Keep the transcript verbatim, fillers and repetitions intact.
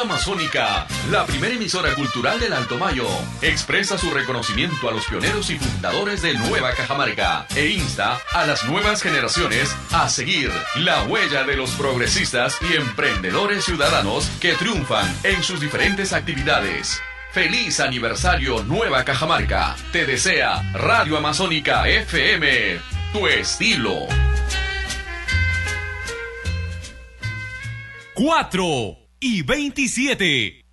Amazónica, la primera emisora cultural del Alto Mayo, expresa su reconocimiento a los pioneros y fundadores de Nueva Cajamarca e insta a las nuevas generaciones a seguir la huella de los progresistas y emprendedores ciudadanos que triunfan en sus diferentes actividades. ¡Feliz aniversario Nueva Cajamarca! Te desea Radio Amazónica F M, tu estilo. cuatro y veintisiete.